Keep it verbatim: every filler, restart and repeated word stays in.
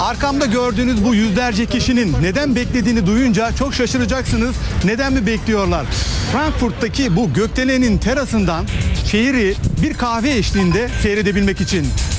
Arkamda gördüğünüz bu yüzlerce kişinin neden beklediğini duyunca çok şaşıracaksınız. Neden mi bekliyorlar? Frankfurt'taki bu gökdelenin terasından şehri bir kahve eşliğinde seyredebilmek için.